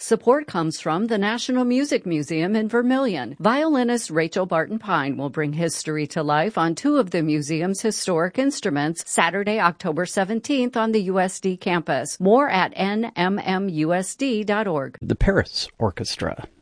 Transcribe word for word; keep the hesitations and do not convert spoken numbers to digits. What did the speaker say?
Support comes from the National Music Museum in Vermilion. Violinist Rachel Barton Pine will bring history to life on two of the museum's historic instruments Saturday, October seventeenth on the U S D campus. More at N M M U S D dot org. The Paris Orchestra.